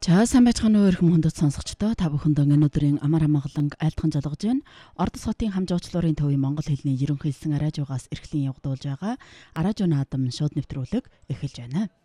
За сайн байцгаана уу эрхэм хүндэт сонсогчдоо та бүхэнд өнөөдрийн амар амгаланг айлтхан залгаж байна. Ордос хотын хамжуучлалын төвийн монгол хэлний ерөнхийлсэн радиогоос эрхлэн явагдуулж байгаа Аражуу наадам шууд нэвтрүүлэг эхэлж байна.